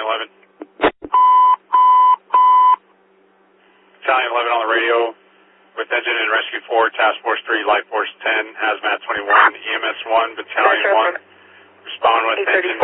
11. Battalion 11 on the radio with Engine and Rescue 4, Task Force 3, Life Force 10, Hazmat 21, EMS 1, Battalion 1. Respond with Engine